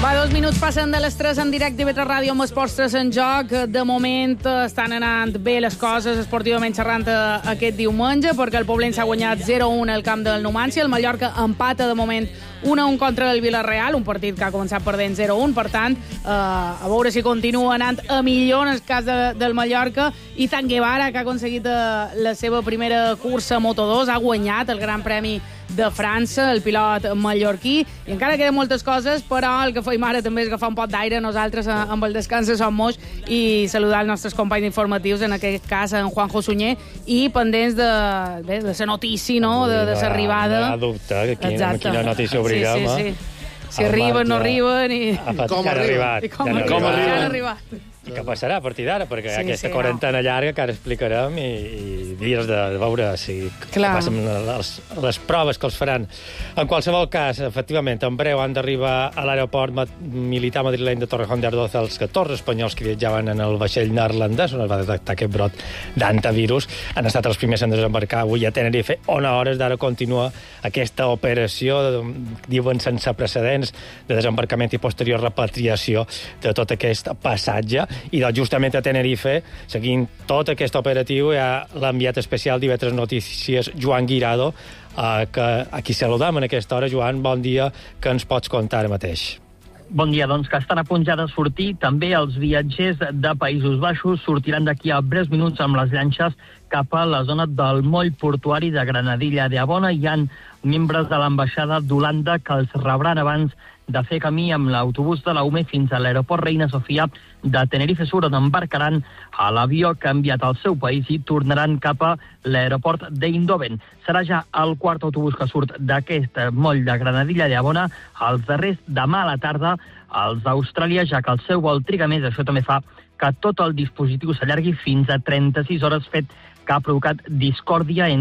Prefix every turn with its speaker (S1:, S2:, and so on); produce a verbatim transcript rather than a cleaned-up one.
S1: Va, dos minuts passen de les tres en directe i T V tres Ràdio amb Esports tres en joc. De moment estan anant bé les coses esportivament xerrant aquest diumenge, perquè el Poblenc s'ha guanyat zero a un al camp del Numancia. El Mallorca empata de moment un a un contra el Villarreal, un partit que ha començat perdent zero a un. Per tant, eh, a veure si continua anant a millor en el cas de, del Mallorca. I Izan Guevara, que ha aconseguit eh, la seva primera cursa a Moto dos, ha guanyat el Gran Premi de França, el pilot mallorquí, i encara queden moltes coses, però el que feim ara també és agafar un pot d'aire nosaltres amb el descans de Som Moix i saludar els nostres companys informatius, en aquest cas en Juanjo Sunyer, i pendents de, de, de la notícia, no?, de, de l'arribada.
S2: No hi ha dubte, que quina, quina notícia obrirem.
S1: Sí, sí, sí. Si arriben, no arriben, i...
S2: Com ha arribat.
S1: I com, com han arribat.
S2: I què passarà a partir d'ara? Perquè
S1: Sí,
S2: aquesta
S1: sí,
S2: quarantena llarga que ara explicarem i, i dies de, de veure si
S1: Clar.
S2: passen les, les proves que els faran. En qualsevol cas, efectivament, en breu han d'arribar a l'aeroport militar madrileny de Torrejón de Ardoz els catorze espanyols que viatjaven en el vaixell neerlandès on es va detectar aquest brot d'antivirus. Han estat els primers en desembarcar avui a Tenerife, on a hores d'ara continua aquesta operació, diuen sense precedents, de desembarcament i posterior repatriació de tot aquest passatge. I doncs, justament a Tenerife, seguint tot aquest operatiu, hi ha l'enviat especial d'I V tres Notícies, Joan Guirado, eh, que a qui saludam en aquesta hora. Joan, bon dia, que ens pots contar ara mateix?
S3: Bon dia, doncs, que estan a punt ja de sortir. També els viatgers de Països Baixos sortiran d'aquí a breus minuts amb les llanxes cap a la zona del moll portuari de Granadilla de Abona. Hi ha membres de l'ambaixada d'Holanda que els rebran abans de fer camí amb l'autobús de la U M E fins a l'aeroport Reina Sofia de Tenerife Sur, on embarcaran a l'avió que ha enviat al seu país i tornaran cap a l'aeroport d'Eindhoven. Serà ja el quart autobús que surt d'aquest moll de Granadilla de Abona, els darrers demà a la tarda als d'Austràlia, ja que el seu vol triga més. Això també fa que tot el dispositiu s'allargui fins a trenta-sis hores, fet que ha provocat discòrdia entre